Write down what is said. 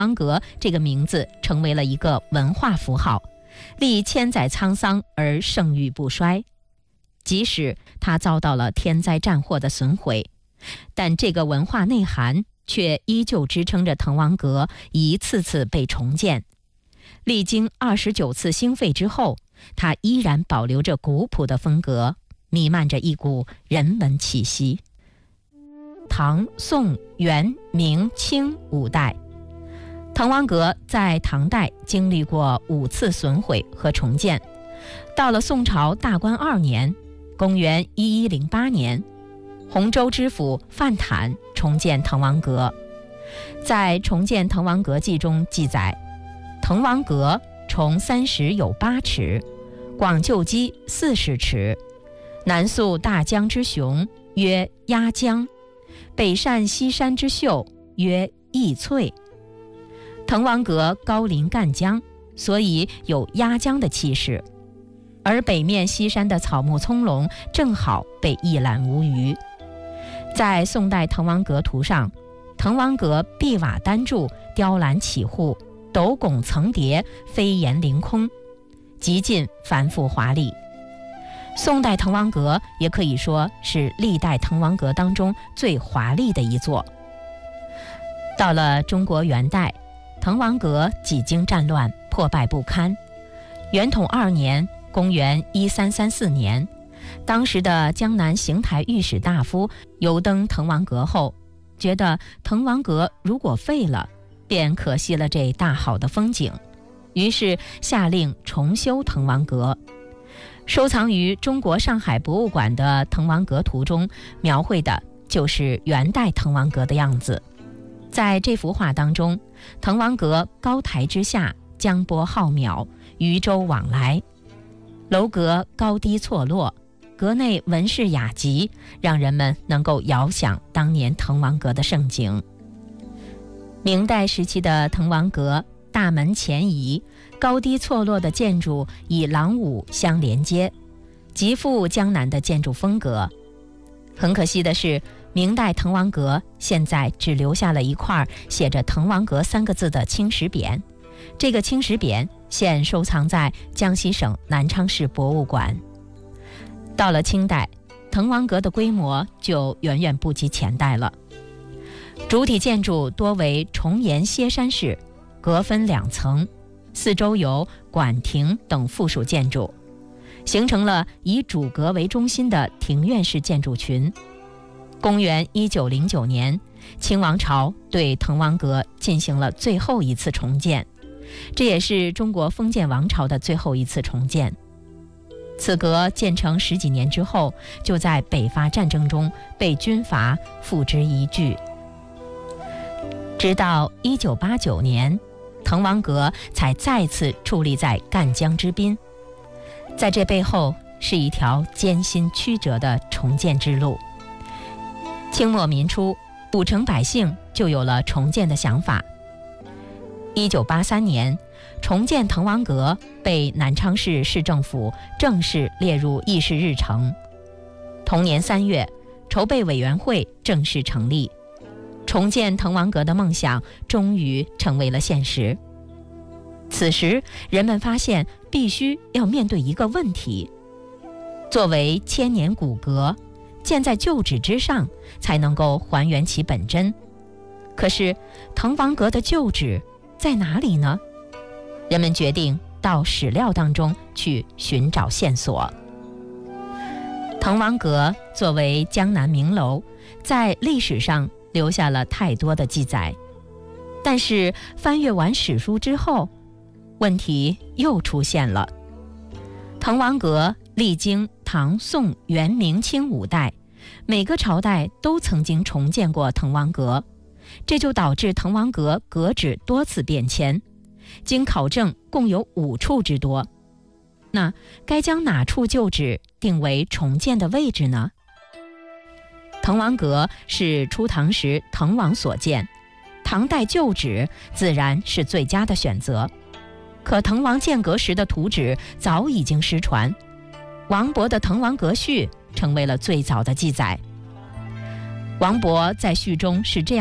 王阁这个名字成为了一个文化符号，历千载沧桑而盛誉不衰。即使它遭到了天灾战祸的损毁，但这个文化内涵却依旧支撑着滕王阁一次次被重建。历经29次兴废之后，它依然保留着古朴的风格，弥漫着一股人文气息。唐、宋、元、明、清5代，滕王阁在唐代经历过5次损毁和重建。到了宋朝大观2年，公元1108年，洪州知府范坦重建滕王阁。在重建滕王阁记中记载，滕王阁重30有8尺，广就基40尺，南溯大江之雄，曰鸭江，北善西山之秀，曰义翠。滕王阁高临赣江，所以有鸭江的气势，而北面西山的草木葱茏正好被一览无余。在宋代滕王阁图上，滕王阁碧瓦单柱，雕栏起户，斗拱层叠，飞檐凌空，极尽繁复华丽。宋代滕王阁也可以说是历代滕王阁当中最华丽的一座。到了中国元代，滕王阁几经战乱，破败不堪。元统2年，公元1334年，当时的江南邢台御史大夫游登滕王阁后，觉得滕王阁如果废了，便可惜了这大好的风景，于是下令重修滕王阁。收藏于中国上海博物馆的滕王阁图中描绘的就是元代滕王阁的样子。在这幅画当中，滕王阁高台之下，江波浩渺，渔舟往来，楼阁高低错落，阁内纹饰雅集，让人们能够遥想当年滕王阁的盛景。明代时期的滕王阁大门前移，高低错落的建筑以廊庑相连接，极富江南的建筑风格。很可惜的是，明代滕王阁现在只留下了一块写着滕王阁3个字的青石匾，这个青石匾现收藏在江西省南昌市博物馆。到了清代，滕王阁的规模就远远不及前代了。主体建筑多为重檐歇山式，阁分2层，四周有馆亭等附属建筑，形成了以主阁为中心的庭院式建筑群。公元1909年，清王朝对滕王阁进行了最后一次重建，这也是中国封建王朝的最后一次重建。此阁建成10几年之后，就在北伐战争中被军阀付之一炬。直到1989年，滕王阁才再次矗立在赣江之滨。在这背后是一条艰辛曲折的重建之路。清末民初，古城百姓就有了重建的想法。1983年，重建滕王阁被南昌市市政府正式列入议事日程。同年3月，筹备委员会正式成立，重建滕王阁的梦想终于成为了现实。此时，人们发现必须要面对一个问题：作为千年古阁，建在旧址之上，才能够还原其本真。可是，滕王阁的旧址在哪里呢？人们决定到史料当中去寻找线索。滕王阁作为江南名楼，在历史上留下了太多的记载，但是翻阅完史书之后，问题又出现了。滕王阁历经唐、宋、元、明、清5代，每个朝代都曾经重建过滕王阁，这就导致滕王阁阁址多次变迁，经考证共有5处之多。那该将哪处旧址定为重建的位置呢？滕王阁是初唐时滕王所建，唐代旧址自然是最佳的选择。可滕王建阁时的图纸早已经失传，王勃的《滕王阁序》成为了最早的记载。王勃在序中是这样